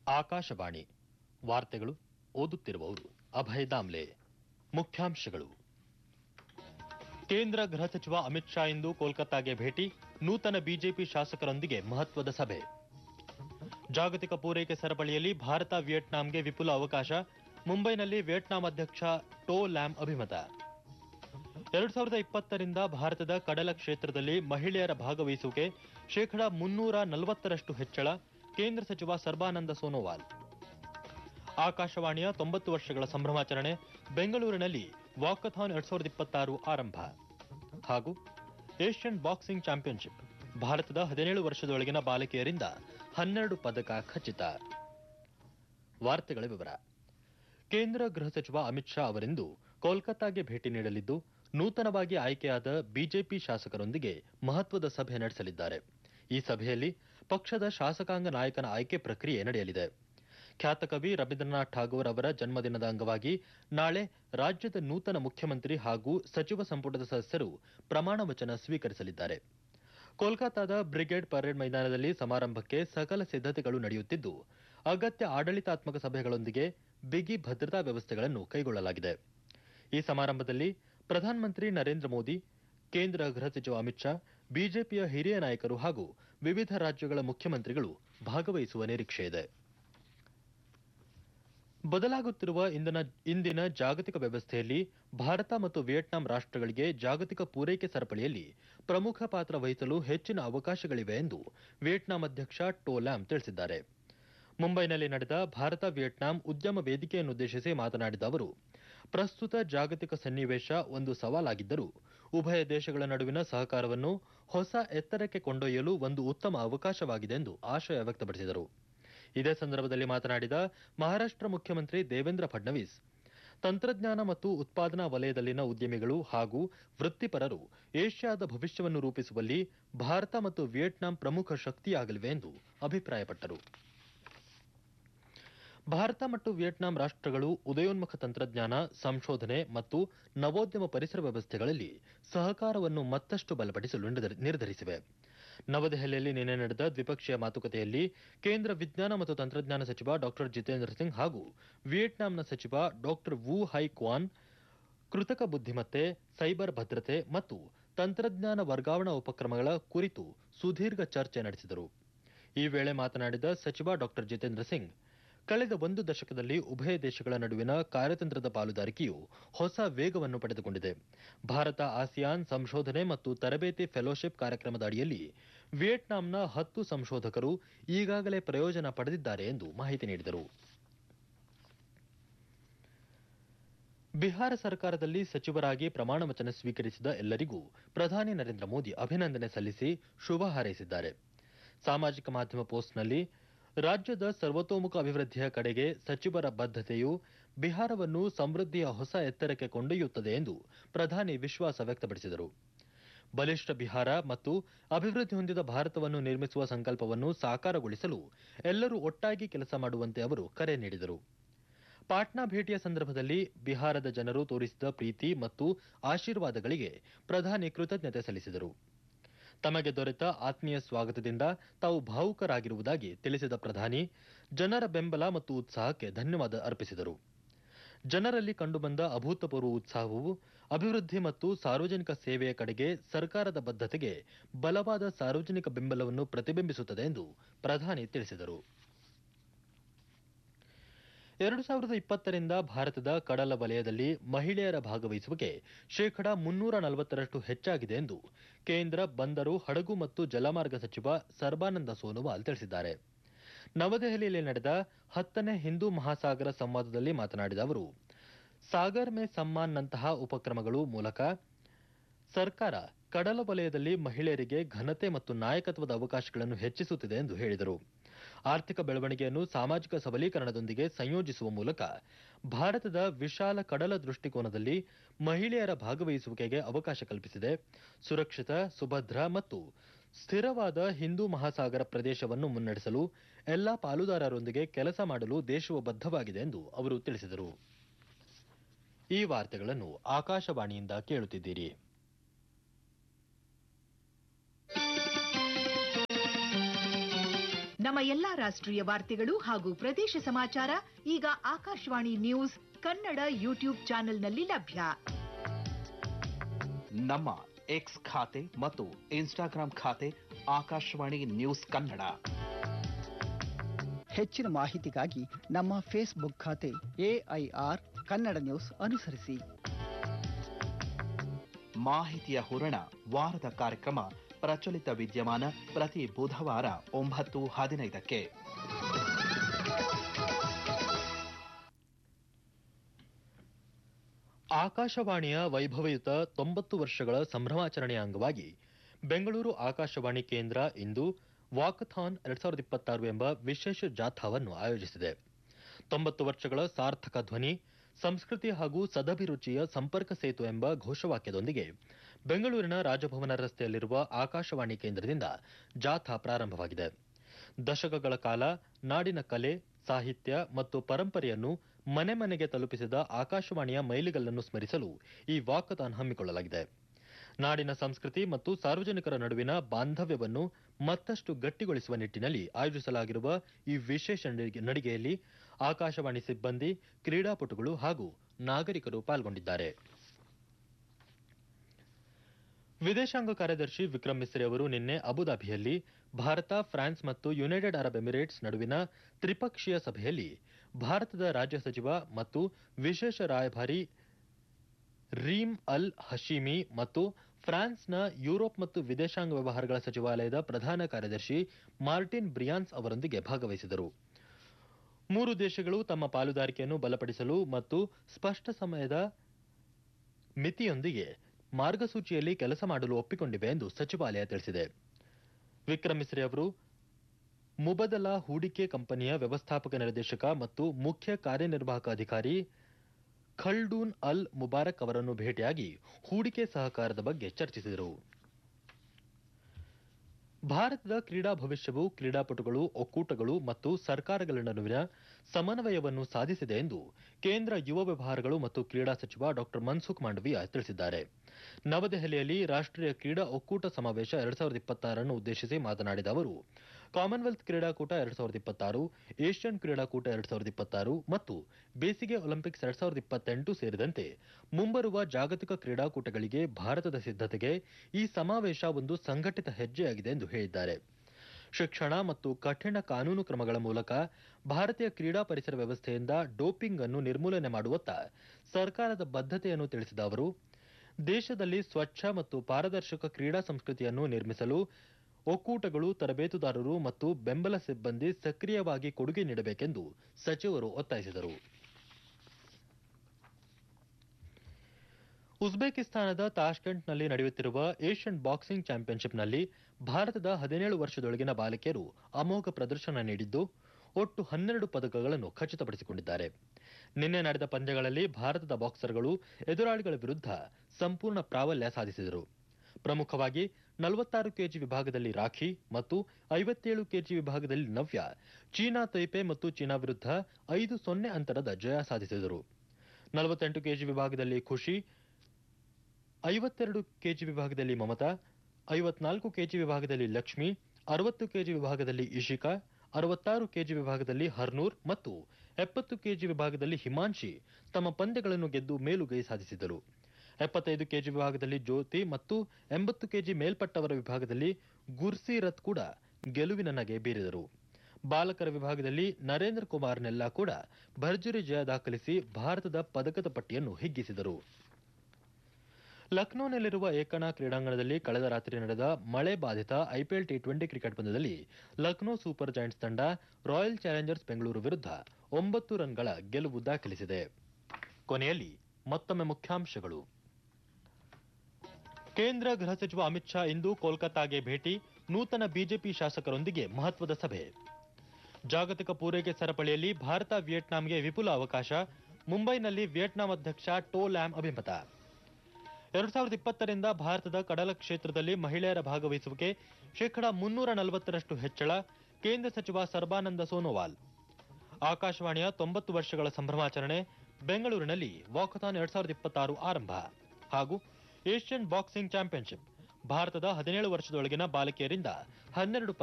ಆಕಾಶವಾಣಿ ವಾರ್ತೆಗಳು ಓದುತ್ತಿರುವವರು ಅಭಯ ದಾಮ್ಲೆ. ಮುಖ್ಯಾಂಶಗಳು. ಕೇಂದ್ರ ಗೃಹ ಸಚಿವ ಅಮಿತ್ ಶಾ ಇಂದು ಕೋಲ್ಕತ್ತಾಗೆ ಭೇಟಿ, ನೂತನ ಬಿಜೆಪಿ ಶಾಸಕರೊಂದಿಗೆ ಮಹತ್ವದ ಸಭೆ. ಜಾಗತಿಕ ಪೂರೈಕೆ ಸರಪಳಿಯಲ್ಲಿ ಭಾರತ ವಿಯೆಟ್ನಾಂಗೆ ವಿಪುಲ ಅವಕಾಶ, ಮುಂಬೈನಲ್ಲಿ ವಿಯೆಟ್ನಾಂ ಅಧ್ಯಕ್ಷ ಟೋ ಲ್ಯಾಮ್ ಅಭಿಮತ. 2020ರಿಂದ ಭಾರತದ ಕಡಲ ಕ್ಷೇತ್ರದಲ್ಲಿ ಮಹಿಳೆಯರ ಭಾಗವಹಿಸುವಿಕೆ ಶೇಕಡ 340ರಷ್ಟು ಹೆಚ್ಚಳ, ಕೇಂದ್ರ ಸಚಿವ ಸರ್ಬಾನಂದ ಸೋನೋವಾಲ್. ಆಕಾಶವಾಣಿಯ 90 ವರ್ಷಗಳ ಸಂಭ್ರಮಾಚರಣೆ, ಬೆಂಗಳೂರಿನಲ್ಲಿ ವಾಕಥಾನ್ 2026 ಆರಂಭ. ಹಾಗೂ ಏಷ್ಯನ್ ಬಾಕ್ಸಿಂಗ್ ಚಾಂಪಿಯನ್ಶಿಪ್, ಭಾರತದ 17 ವರ್ಷದೊಳಗಿನ ಬಾಲಕಿಯರಿಂದ 12 ಪದಕ ಖಚಿತ. ವಾರ್ತೆಗಳ ವಿವರ. ಕೇಂದ್ರ ಗೃಹ ಸಚಿವ ಅಮಿತ್ ಶಾ ಅವರಿಂದು ಕೋಲ್ಕತ್ತಾಗೆ ಭೇಟಿ ನೀಡಲಿದ್ದು, ನೂತನವಾಗಿ ಆಯ್ಕೆಯಾದ ಬಿಜೆಪಿ ಶಾಸಕರೊಂದಿಗೆ ಮಹತ್ವದ ಸಭೆ ನಡೆಸಲಿದ್ದಾರೆ. ಈ ಸಭೆಯಲ್ಲಿ ಪಕ್ಷದ ಶಾಸಕಾಂಗ ನಾಯಕನ ಆಯ್ಕೆ ಪ್ರಕ್ರಿಯೆ ನಡೆಯಲಿದೆ. ಖ್ಯಾತ ಕವಿ ರವೀಂದ್ರನಾಥ್ ಠಾಗೋರ್ ಅವರ ಜನ್ಮದಿನದ ಅಂಗವಾಗಿ ನಾಳೆ ರಾಜ್ಯದ ನೂತನ ಮುಖ್ಯಮಂತ್ರಿ ಹಾಗೂ ಸಚಿವ ಸಂಪುಟದ ಸದಸ್ಯರು ಪ್ರಮಾಣ ವಚನ ಸ್ವೀಕರಿಸಲಿದ್ದಾರೆ. ಕೋಲ್ಕತ್ತಾದ ಬ್ರಿಗೇಡ್ ಪರೇಡ್ ಮೈದಾನದಲ್ಲಿ ಸಮಾರಂಭಕ್ಕೆ ಸಕಲ ಸಿದ್ದತೆಗಳು ನಡೆಯುತ್ತಿದ್ದು, ಅಗತ್ಯ ಆಡಳಿತಾತ್ಮಕ ಸಭೆಗಳೊಂದಿಗೆ ಬಿಗಿ ಭದ್ರತಾ ವ್ಯವಸ್ಥೆಗಳನ್ನು ಕೈಗೊಳ್ಳಲಾಗಿದೆ. ಈ ಸಮಾರಂಭದಲ್ಲಿ ಪ್ರಧಾನಮಂತ್ರಿ ನರೇಂದ್ರ ಮೋದಿ, ಕೇಂದ್ರ ಗೃಹ ಸಚಿವ ಅಮಿತ್ ಶಾ, ಬಿಜೆಪಿಯ ಹಿರಿಯ ನಾಯಕರು ಹಾಗೂ ವಿವಿಧ ರಾಜ್ಯಗಳ ಮುಖ್ಯಮಂತ್ರಿಗಳು ಭಾಗವಹಿಸುವ ನಿರೀಕ್ಷೆಯಿದೆ. ಬದಲಾಗುತ್ತಿರುವ ಇಂದಿನ ಜಾಗತಿಕ ವ್ಯವಸ್ಥೆಯಲ್ಲಿ ಭಾರತ ಮತ್ತು ವಿಯೆಟ್ನಾಂ ರಾಷ್ಟಗಳಿಗೆ ಜಾಗತಿಕ ಪೂರೈಕೆ ಸರಪಳಿಯಲ್ಲಿ ಪ್ರಮುಖ ಪಾತ್ರ ವಹಿಸಲು ಹೆಚ್ಚಿನ ಅವಕಾಶಗಳಿವೆ ಎಂದು ವಿಯೆಟ್ನಾಂ ಅಧ್ಯಕ್ಷ ಟೋ ಲ್ಯಾಮ್ ತಿಳಿಸಿದ್ದಾರೆ. ಮುಂಬೈನಲ್ಲಿ ನಡೆದ ಭಾರತ ವಿಯೆಟ್ನಾಂ ಉದ್ಯಮ ವೇದಿಕೆಯನ್ನುದ್ದೇಶಿಸಿ ಮಾತನಾಡಿದ ಅವರು, ಪ್ರಸ್ತುತ ಜಾಗತಿಕ ಸನ್ನಿವೇಶ ಒಂದು ಸವಾಲಾಗಿದ್ದರೂ ಉಭಯ ದೇಶಗಳ ನಡುವಿನ ಸಹಕಾರವನ್ನು ಹೊಸ ಎತ್ತರಕ್ಕೆ ಕೊಂಡೊಯ್ಯಲು ಒಂದು ಉತ್ತಮ ಅವಕಾಶವಾಗಿದೆ ಎಂದು ಆಶಯ ವ್ಯಕ್ತಪಡಿಸಿದರು. ಇದೇ ಸಂದರ್ಭದಲ್ಲಿ ಮಾತನಾಡಿದ ಮಹಾರಾಷ್ಟ್ರ ಮುಖ್ಯಮಂತ್ರಿ ದೇವೇಂದ್ರ ಫಡ್ನವೀಸ್, ತಂತ್ರಜ್ಞಾನ ಮತ್ತು ಉತ್ಪಾದನಾ ವಲಯದಲ್ಲಿನ ಉದ್ಯಮಿಗಳು ಹಾಗೂ ವೃತ್ತಿಪರರು ಏಷ್ಯಾದ ಭವಿಷ್ಯವನ್ನು ರೂಪಿಸುವಲ್ಲಿ ಭಾರತ ಮತ್ತು ವಿಯೆಟ್ನಾಂ ಪ್ರಮುಖ ಶಕ್ತಿಯಾಗಲಿವೆ ಎಂದು ಅಭಿಪ್ರಾಯಪಟ್ಟರು. ಭಾರತ ಮತ್ತು ವಿಯೆಟ್ನಾಂ ರಾಷ್ಟಗಳು ಉದಯೋನ್ಮುಖ ತಂತ್ರಜ್ಞಾನ, ಸಂಶೋಧನೆ ಮತ್ತು ನವೋದ್ಯಮ ಪರಿಸರ ವ್ಯವಸ್ಥೆಗಳಲ್ಲಿ ಸಹಕಾರವನ್ನು ಮತ್ತಷ್ಟು ಬಲಪಡಿಸಲು ನಿರ್ಧರಿಸಿವೆ. ನವದೆಹಲಿಯಲ್ಲಿ ನಿನ್ನೆ ನಡೆದ ದ್ವಿಪಕ್ಷೀಯ ಮಾತುಕತೆಯಲ್ಲಿ ಕೇಂದ್ರ ವಿಜ್ಞಾನ ಮತ್ತು ತಂತ್ರಜ್ಞಾನ ಸಚಿವ ಡಾ ಜಿತೇಂದ್ರ ಸಿಂಗ್ ಹಾಗೂ ವಿಯೆಟ್ನಾಂನ ಸಚಿವ ಡಾ ವು ಹೈ ಕ್ವಾನ್ ಕೃತಕ ಬುದ್ದಿಮತ್ತೆ, ಸೈಬರ್ ಭದ್ರತೆ ಮತ್ತು ತಂತ್ರಜ್ಞಾನ ವರ್ಗಾವಣಾ ಉಪಕ್ರಮಗಳ ಕುರಿತು ಸುದೀರ್ಘ ಚರ್ಚೆ ನಡೆಸಿದರು. ಈ ವೇಳೆ ಮಾತನಾಡಿದ ಸಚಿವ ಡಾ ಜಿತೇಂದ್ರ ಸಿಂಗ್, ಕಳೆದ ಒಂದು ದಶಕದಲ್ಲಿ ಉಭಯ ದೇಶಗಳ ನಡುವಿನ ಕಾರ್ಯತಂತ್ರದ ಪಾಲುದಾರಿಕೆಯು ಹೊಸ ವೇಗವನ್ನು ಪಡೆದುಕೊಂಡಿದೆ. ಭಾರತ ಆಸಿಯಾನ್ ಸಂಶೋಧನೆ ಮತ್ತು ತರಬೇತಿ ಫೆಲೋಶಿಪ್ ಕಾರ್ಯಕ್ರಮದ ಅಡಿಯಲ್ಲಿ ವಿಯೆಟ್ನಾಂನ 10 ಸಂಶೋಧಕರು ಈಗಾಗಲೇ ಪ್ರಯೋಜನ ಪಡೆದಿದ್ದಾರೆ ಎಂದು ಮಾಹಿತಿ ನೀಡಿದರು. ಬಿಹಾರ ಸರ್ಕಾರದಲ್ಲಿ ಸಚಿವರಾಗಿ ಪ್ರಮಾಣ ವಚನ ಸ್ವೀಕರಿಸಿದ ಎಲ್ಲರಿಗೂ ಪ್ರಧಾನಿ ನರೇಂದ್ರ ಮೋದಿ ಅಭಿನಂದನೆ ಸಲ್ಲಿಸಿ ಶುಭ ಹಾರೈಸಿದ್ದಾರೆ. ಸಾಮಾಜಿಕ ಮಾಧ್ಯಮ ಪೋಸ್ಟ್ನಲ್ಲಿ, ರಾಜ್ಯದ ಸರ್ವತೋಮುಖ ಅಭಿವೃದ್ಧಿಯ ಕಡೆಗೆ ಸಚಿವರ ಬದ್ಧತೆಯು ಬಿಹಾರವನ್ನು ಸಮೃದ್ಧಿಯ ಹೊಸ ಎತ್ತರಕ್ಕೆ ಕೊಂಡೊಯ್ಯುತ್ತದೆ ಎಂದು ಪ್ರಧಾನಿ ವಿಶ್ವಾಸ ವ್ಯಕ್ತಪಡಿಸಿದರು. ಬಲಿಷ್ಠ ಬಿಹಾರ ಮತ್ತು ಅಭಿವೃದ್ಧಿ ಹೊಂದಿದ ಭಾರತವನ್ನು ನಿರ್ಮಿಸುವ ಸಂಕಲ್ಪವನ್ನು ಸಾಕಾರಗೊಳಿಸಲು ಎಲ್ಲರೂ ಒಟ್ಟಾಗಿ ಕೆಲಸ ಮಾಡುವಂತೆ ಅವರು ಕರೆ ನೀಡಿದರು. ಪಾಟ್ನಾ ಭೇಟಿಯ ಸಂದರ್ಭದಲ್ಲಿ ಬಿಹಾರದ ಜನರು ತೋರಿಸಿದ ಪ್ರೀತಿ ಮತ್ತು ಆಶೀರ್ವಾದಗಳಿಗೆ ಪ್ರಧಾನಿ ಕೃತಜ್ಞತೆ ಸಲ್ಲಿಸಿದರು. ತಮಗೆ ದೊರೆತ ಆತ್ಮೀಯ ಸ್ವಾಗತದಿಂದ ತಾವು ಭಾವುಕರಾಗಿರುವುದಾಗಿ ತಿಳಿಸಿದ ಪ್ರಧಾನಿ, ಜನರ ಬೆಂಬಲ ಮತ್ತು ಉತ್ಸಾಹಕ್ಕೆ ಧನ್ಯವಾದ ಅರ್ಪಿಸಿದರು. ಜನರಲ್ಲಿ ಕಂಡುಬಂದ ಅಭೂತಪೂರ್ವ ಉತ್ಸಾಹವು ಅಭಿವೃದ್ಧಿ ಮತ್ತು ಸಾರ್ವಜನಿಕ ಸೇವೆಯ ಕಡೆಗೆ ಸರ್ಕಾರದ ಬದ್ಧತೆಗೆ ಬಲವಾದ ಸಾರ್ವಜನಿಕ ಬೆಂಬಲವನ್ನು ಪ್ರತಿಬಿಂಬಿಸುತ್ತದೆ ಎಂದು ಪ್ರಧಾನಿ ತಿಳಿಸಿದರು. 2020ರಿಂದ ಭಾರತದ ಕಡಲ ವಲಯದಲ್ಲಿ ಮಹಿಳೆಯರ ಭಾಗವಹಿಸುವಿಕೆ ಶೇಕಡ 340ರಷ್ಟು ಹೆಚ್ಚಾಗಿದೆ ಎಂದು ಕೇಂದ್ರ ಬಂದರು, ಹಡಗು ಮತ್ತು ಜಲಮಾರ್ಗ ಸಚಿವ ಸರ್ಬಾನಂದ ಸೋನೋವಾಲ್ ತಿಳಿಸಿದ್ದಾರೆ. ನವದೆಹಲಿಯಲ್ಲಿ ನಡೆದ 10ನೇ ಹಿಂದೂ ಮಹಾಸಾಗರ ಸಂವಾದದಲ್ಲಿ ಮಾತನಾಡಿದ ಅವರು, ಸಾಗರ್ ಮೇ ಸಮ್ಮಾನ್ನಂತಹ ಉಪಕ್ರಮಗಳ ಮೂಲಕ ಸರ್ಕಾರ ಕಡಲ ವಲಯದಲ್ಲಿ ಮಹಿಳೆಯರಿಗೆ ಘನತೆ ಮತ್ತು ನಾಯಕತ್ವದ ಅವಕಾಶಗಳನ್ನು ಹೆಚ್ಚಿಸುತ್ತಿದೆ ಎಂದು ಹೇಳಿದರು. ಆರ್ಥಿಕ ಬೆಳವಣಿಗೆಯನ್ನು ಸಾಮಾಜಿಕ ಸಬಲೀಕರಣದೊಂದಿಗೆ ಸಂಯೋಜಿಸುವ ಮೂಲಕ ಭಾರತದ ವಿಶಾಲ ಕಡಲ ದೃಷ್ಟಿಕೋನದಲ್ಲಿ ಮಹಿಳೆಯರ ಭಾಗವಹಿಸುವಿಕೆಗೆ ಅವಕಾಶ ಕಲ್ಪಿಸಿದೆ. ಸುರಕ್ಷಿತ, ಸುಭದ್ರ ಮತ್ತು ಸ್ಥಿರವಾದ ಹಿಂದೂ ಮಹಾಸಾಗರ ಪ್ರದೇಶವನ್ನು ಮುನ್ನಡೆಸಲು ಎಲ್ಲಾ ಪಾಲುದಾರರೊಂದಿಗೆ ಕೆಲಸ ಮಾಡಲು ದೇಶವು ಬದ್ಧವಾಗಿದೆ ಎಂದು ಅವರು ತಿಳಿಸಿದರು. ಈ ವಾರ್ತೆಗಳನ್ನು ಆಕಾಶವಾಣಿಯಿಂದ ಕೇಳುತ್ತಿದ್ದೀರಿ. ನಮ್ಮ ಎಲ್ಲಾ ರಾಷ್ಟ್ರೀಯ ವಾರ್ತೆಗಳು ಹಾಗೂ ಪ್ರದೇಶ ಸಮಾಚಾರ ಈಗ ಆಕಾಶವಾಣಿ ನ್ಯೂಸ್ ಕನ್ನಡ ಯೂಟ್ಯೂಬ್ ಚಾನೆಲ್ನಲ್ಲಿ ಲಭ್ಯ. ನಮ್ಮ ಎಕ್ಸ್ ಖಾತೆ ಮತ್ತು ಇನ್ಸ್ಟಾಗ್ರಾಂ ಖಾತೆ ಆಕಾಶವಾಣಿ ನ್ಯೂಸ್ ಕನ್ನಡ. ಹೆಚ್ಚಿನ ಮಾಹಿತಿಗಾಗಿ ನಮ್ಮ ಫೇಸ್ಬುಕ್ ಖಾತೆ AIR ಕನ್ನಡ ನ್ಯೂಸ್ ಅನುಸರಿಸಿ. ಮಾಹಿತಿಯ ಹೂರಣ ವಾರದ ಕಾರ್ಯಕ್ರಮ ಪ್ರಚಲಿತ ವಿದ್ಯಮಾನ ಪ್ರತಿ ಬುಧವಾರ 9:15ಕ್ಕೆ. ಆಕಾಶವಾಣಿಯ ವೈಭವಯುತ 90 ವರ್ಷಗಳ ಸಂಭ್ರಮಾಚರಣೆಯ ಅಂಗವಾಗಿ ಬೆಂಗಳೂರು ಆಕಾಶವಾಣಿ ಕೇಂದ್ರ ಇಂದು ವಾಕಥಾನ್ 2026 ಎಂಬ ವಿಶೇಷ ಜಾಥಾವನ್ನು ಆಯೋಜಿಸಿದೆ. 90 ವರ್ಷಗಳ ಸಾರ್ಥಕ ಧ್ವನಿ, ಸಂಸ್ಕೃತಿ ಹಾಗೂ ಸದಭಿರುಚಿಯ ಸಂಪರ್ಕ ಸೇತು ಎಂಬ ಘೋಷವಾಕ್ಯದೊಂದಿಗೆ ಬೆಂಗಳೂರಿನ ರಾಜಭವನ ರಸ್ತೆಯಲ್ಲಿರುವ ಆಕಾಶವಾಣಿ ಕೇಂದ್ರದಿಂದ ಜಾಥಾ ಪ್ರಾರಂಭವಾಗಿದೆ. ದಶಕಗಳ ಕಾಲ ನಾಡಿನ ಕಲೆ, ಸಾಹಿತ್ಯ ಮತ್ತು ಪರಂಪರೆಯನ್ನು ಮನೆ ಮನೆಗೆ ತಲುಪಿಸಿದ ಆಕಾಶವಾಣಿಯ ಮೈಲಿಗಲ್ಲನ್ನು ಸ್ಮರಿಸಲು ಈ ವಾಕಥಾನ್ ಹಮ್ಮಿಕೊಳ್ಳಲಾಗಿದೆ. ನಾಡಿನ ಸಂಸ್ಕೃತಿ ಮತ್ತು ಸಾರ್ವಜನಿಕರ ನಡುವಿನ ಬಾಂಧವ್ಯವನ್ನು ಮತ್ತಷ್ಟು ಗಟ್ಟಿಗೊಳಿಸುವ ನಿಟ್ಟಿನಲ್ಲಿ ಆಯೋಜಿಸಲಾಗಿರುವ ಈ ವಿಶೇಷ ನಡಿಗೆಯಲ್ಲಿ ಆಕಾಶವಾಣಿ ಸಿಬ್ಬಂದಿ, ಕ್ರೀಡಾಪಟುಗಳು ಹಾಗೂ ನಾಗರಿಕರು ಪಾಲ್ಗೊಂಡಿದ್ದಾರೆ. ವಿದೇಶಾಂಗ ಕಾರ್ಯದರ್ಶಿ ವಿಕ್ರಮ್ ಮಿಸ್ರಿ ಅವರು ನಿನ್ನೆ ಅಬುಧಾಬಿಯಲ್ಲಿ ಭಾರತ, ಫ್ರಾನ್ಸ್ ಮತ್ತು ಯುನೈಟೆಡ್ ಅರಬ್ ಎಮಿರೇಟ್ಸ್ ನಡುವಿನ ತ್ರಿಪಕ್ಷೀಯ ಸಭೆಯಲ್ಲಿ ಭಾರತದ ರಾಜ್ಯ ಸಚಿವ ಮತ್ತು ವಿಶೇಷ ರಾಯಭಾರಿ ರೀಮ್ ಅಲ್ ಹಶೀಮಿ ಮತ್ತು ಫ್ರಾನ್ಸ್ನ ಯುರೋಪ್ ಮತ್ತು ವಿದೇಶಾಂಗ ವ್ಯವಹಾರಗಳ ಸಚಿವಾಲಯದ ಪ್ರಧಾನ ಕಾರ್ಯದರ್ಶಿ ಮಾರ್ಟಿನ್ ಬ್ರಿಯಾನ್ಸ್ ಅವರೊಂದಿಗೆ ಭಾಗವಹಿಸಿದರು. ಮೂರು ದೇಶಗಳು ತಮ್ಮ ಪಾಲುದಾರಿಕೆಯನ್ನು ಬಲಪಡಿಸಲು ಮತ್ತು ಸ್ಪಷ್ಟ ಸಮಯದ ಮಿತಿಯೊಂದಿಗೆ ಮಾರ್ಗಸೂಚಿಯಲ್ಲಿ ಕೆಲಸ ಮಾಡಲು ಒಪ್ಪಿಕೊಂಡಿವೆ ಎಂದು ಸಚಿವಾಲಯ ತಿಳಿಸಿದೆ. ವಿಕ್ರಮ್ ಮಿಸ್ರಿ ಅವರು ಮುಬದಲಾ ಹೂಡಿಕೆ ಕಂಪನಿಯ ವ್ಯವಸ್ಥಾಪಕ ನಿರ್ದೇಶಕ ಮತ್ತು ಮುಖ್ಯ ಕಾರ್ಯನಿರ್ವಾಹಕ ಅಧಿಕಾರಿ ಖಲ್ಡೂನ್ ಅಲ್ ಮುಬಾರಕ್ ಅವರನ್ನು ಭೇಟಿಯಾಗಿ ಹೂಡಿಕೆ ಸಹಕಾರದ ಬಗ್ಗೆ ಚರ್ಚಿಸಿದರು. ಭಾರತದ ಕ್ರೀಡಾ ಭವಿಷ್ಯವು ಕ್ರೀಡಾಪಟುಗಳು, ಒಕ್ಕೂಟಗಳು ಮತ್ತು ಸರ್ಕಾರಗಳ ನಡುವಿನ ಸಮನ್ವಯವನ್ನು ಸಾಧಿಸಿದೆ ಎಂದು ಕೇಂದ್ರ ಯುವ ವ್ಯವಹಾರಗಳು ಮತ್ತು ಕ್ರೀಡಾ ಸಚಿವ ಡಾ ಮನ್ಸುಖ್ ಮಾಂಡವೀಯ ತಿಳಿಸಿದ್ದಾರೆ. ನವದೆಹಲಿಯಲ್ಲಿ ರಾಷ್ಟ್ರೀಯ ಕ್ರೀಡಾ ಒಕ್ಕೂಟ ಸಮಾವೇಶ 2026 ಉದ್ದೇಶಿಸಿ ಮಾತನಾಡಿದ ಅವರು, ಕಾಮನ್ವೆಲ್ತ್ ಕ್ರೀಡಾಕೂಟ 2026, ಏಷ್ಯನ್ ಕ್ರೀಡಾಕೂಟ 2026 ಮತ್ತು ಬೇಸಿಗೆ ಒಲಿಂಪಿಕ್ಸ್ 2028 ಸೇರಿದಂತೆ ಮುಂಬರುವ ಜಾಗತಿಕ ಕ್ರೀಡಾಕೂಟಗಳಿಗೆ ಭಾರತದ ಸಿದ್ಧತೆಗೆ ಈ ಸಮಾವೇಶ ಒಂದು ಸಂಘಟಿತ ಹೆಜ್ಜೆಯಾಗಿದೆ ಎಂದು ಹೇಳಿದ್ದಾರೆ. ಶಿಕ್ಷಣ ಮತ್ತು ಕಠಿಣ ಕಾನೂನು ಕ್ರಮಗಳ ಮೂಲಕ ಭಾರತೀಯ ಕ್ರೀಡಾ ಪರಿಸರ ವ್ಯವಸ್ಥೆಯಿಂದ ಡೋಪಿಂಗ್ ಅನ್ನು ನಿರ್ಮೂಲನೆ ಮಾಡುವತ್ತ ಸರ್ಕಾರದ ಬದ್ಧತೆಯನ್ನು ತಿಳಿಸಿದ ಅವರು, ದೇಶದಲ್ಲಿ ಸ್ವಚ್ಛ ಮತ್ತು ಪಾರದರ್ಶಕ ಕ್ರೀಡಾ ಸಂಸ್ಕೃತಿಯನ್ನು ನಿರ್ಮಿಸಲು ಒಕ್ಕೂಟಗಳು, ತರಬೇತುದಾರರು ಮತ್ತು ಬೆಂಬಲ ಸಿಬ್ಬಂದಿ ಸಕ್ರಿಯವಾಗಿ ಕೊಡುಗೆ ನೀಡಬೇಕೆಂದು ಸಚಿವರು ಒತ್ತಾಯಿಸಿದರು. ಉಜ್ಬೇಕಿಸ್ತಾನದ ತಾಷ್ಕೆಂಟ್ನಲ್ಲಿ ನಡೆಯುತ್ತಿರುವ ಏಷ್ಯನ್ ಬಾಕ್ಸಿಂಗ್ ಚಾಂಪಿಯನ್ಶಿಪ್ನಲ್ಲಿ ಭಾರತದ 17 ವರ್ಷದೊಳಗಿನ ಬಾಲಕಿಯರು ಅಮೋಘ ಪ್ರದರ್ಶನ ನೀಡಿದ್ದು ಒಟ್ಟು 12 ಪದಕಗಳನ್ನು ಖಚಿತಪಡಿಸಿಕೊಂಡಿದ್ದಾರೆ. ನಿನ್ನೆ ನಡೆದ ಪಂದ್ಯಗಳಲ್ಲಿ ಭಾರತದ ಬಾಕ್ಸರ್ಗಳು ಎದುರಾಳಿಗಳ ವಿರುದ್ಧ ಸಂಪೂರ್ಣ ಪ್ರಾಬಲ್ಯ ಸಾಧಿಸಿದರು. ಪ್ರಮುಖವಾಗಿ 46 ಕೆಜಿ ವಿಭಾಗದಲ್ಲಿ ರಾಖಿ ಮತ್ತು 57 ಕೆಜಿ ವಿಭಾಗದಲ್ಲಿ ನವ್ಯ ಚೀನಾ ತೈಪೆ ಮತ್ತು ಚೀನಾ ವಿರುದ್ಧ 5-0 ಅಂತರದ ಜಯ ಸಾಧಿಸಿದರು. 48 ಕೆಜಿ ವಿಭಾಗದಲ್ಲಿ ಖುಷಿ, 52 ಕೆಜಿ ವಿಭಾಗದಲ್ಲಿ ಮಮತಾ, 54 ಕೆಜಿ ವಿಭಾಗದಲ್ಲಿ ಲಕ್ಷ್ಮಿ, 60 ಕೆಜಿ ವಿಭಾಗದಲ್ಲಿ ಇಶಿಕಾ, 66 ಕೆಜಿ ವಿಭಾಗದಲ್ಲಿ ಹರ್ನೂರ್ ಮತ್ತು 70 ಕೆಜಿ ವಿಭಾಗದಲ್ಲಿ ಹಿಮಾನ್ಶಿ ತಮ್ಮ ಪಂದ್ಯಗಳನ್ನು ಗೆದ್ದು ಮೇಲುಗೈ ಸಾಧಿಸಿದರು. 75 ಕೆಜಿ ವಿಭಾಗದಲ್ಲಿ ಜ್ಯೋತಿ ಮತ್ತು 80 ಕೆಜಿ ಮೇಲ್ಪಟ್ಟವರ ವಿಭಾಗದಲ್ಲಿ ಗುರ್ಸೀರತ್ ಕೂಡ ಗೆಲುವಿನ ನಗೆ ಬೀರಿದರು. ಬಾಲಕರ ವಿಭಾಗದಲ್ಲಿ ನರೇಂದ್ರ ಕುಮಾರ್ ನೆಲ್ಲಾ ಕೂಡ ಭರ್ಜರಿ ಜಯ ದಾಖಲಿಸಿ ಭಾರತದ ಪದಕದ ಪಟ್ಟಿಯನ್ನು ಹಿಗ್ಗಿಸಿದರು. ಲಕ್ನೋನಲ್ಲಿರುವ ಏಕನಾ ಕ್ರೀಡಾಂಗಣದಲ್ಲಿ ಕಳೆದ ರಾತ್ರಿ ನಡೆದ ಮಳೆ ಬಾಧಿತ IPL T20 ಕ್ರಿಕೆಟ್ ಪಂದ್ಯದಲ್ಲಿ ಲಕ್ನೋ ಸೂಪರ್ ಜೈಂಟ್ಸ್ ತಂಡ ರಾಯಲ್ ಚಾಲೆಂಜರ್ಸ್ ಬೆಂಗಳೂರು ವಿರುದ್ಧ 9 ರನ್ಗಳ ಗೆಲುವು ದಾಖಲಿಸಿದೆ. ಕೊನೆಯಲ್ಲಿ ಮತ್ತೊಮ್ಮೆ ಮುಖ್ಯಾಂಶಗಳು. ಕೇಂದ್ರ ಗೃಹ ಸಚಿವ ಅಮಿತ್ ಶಾ ಇಂದು ಕೋಲ್ಕತಾಗೆ ಭೇಟಿ, ನೂತನ ಬಿಜೆಪಿ ಶಾಸಕರೊಂದಿಗೆ ಮಹತ್ವದ ಸಭೆ. ಜಾಗತಿಕ ಪೂರೈಕೆ ಸರಪಳಿಯಲ್ಲಿ ಭಾರತ ವಿಯೆಟ್ನಾಂಗೆ ವಿಪುಲ ಅವಕಾಶ, ಮುಂಬೈನಲ್ಲಿ ವಿಯೆಟ್ನಾಂ ಅಧ್ಯಕ್ಷ ಟೋ ಲ್ಯಾಮ್ ಅಭಿಮತ. 2020ರಿಂದ ಭಾರತದ ಕಡಲ ಕ್ಷೇತ್ರದಲ್ಲಿ ಮಹಿಳೆಯರ ಭಾಗವಹಿಸುವಿಕೆ 340% ಹೆಚ್ಚಳ, ಕೇಂದ್ರ ಸಚಿವ ಸರ್ಬಾನಂದ ಸೋನೋವಾಲ್. ಆಕಾಶವಾಣಿಯ 90 ವರ್ಷಗಳ ಸಂಭ್ರಮಾಚರಣೆ, ಬೆಂಗಳೂರಿನಲ್ಲಿ ವಾಕಥಾನ್ 2026 ಆರಂಭ. ಹಾಗೂ ಏಷ್ಯನ್ ಬಾಕ್ಸಿಂಗ್ ಚಾಂಪಿಯನ್ಶಿಪ್, ಭಾರತದ 17 ವರ್ಷದೊಳಗಿನ ಬಾಲಕಿಯರಿಂದ 12